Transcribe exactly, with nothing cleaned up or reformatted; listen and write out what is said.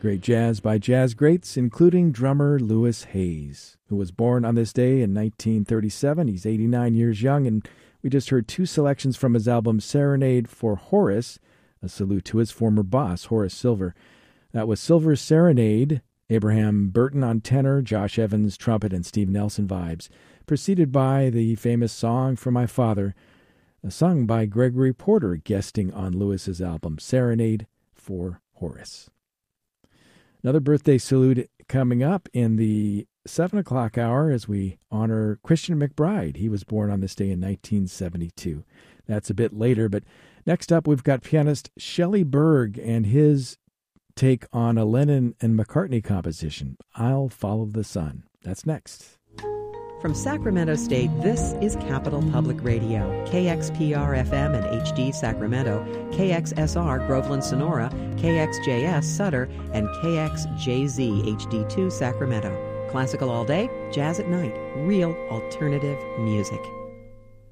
Great jazz by jazz greats, including drummer Louis Hayes, who was born on this day in nineteen thirty-seven. He's eighty-nine years young, and we just heard two selections from his album Serenade for Horace, a salute to his former boss, Horace Silver. That was Silver's Serenade, Abraham Burton on tenor, Josh Evans trumpet, and Steve Nelson vibes, preceded by the famous Song for My Father, sung by Gregory Porter, guesting on Lewis's album Serenade for Horace. Another birthday salute coming up in the seven o'clock hour as we honor Christian McBride. He was born on this day in nineteen seventy-two. That's a bit later, but next up we've got pianist Shelley Berg and his take on a Lennon and McCartney composition, I'll Follow the Sun. That's next. From Sacramento State, this is Capital Public Radio, K X P R F M and H D Sacramento, K X S R Groveland Sonora, K X J S Sutter, and K X J Z H D two Sacramento. Classical all day, jazz at night, real alternative music.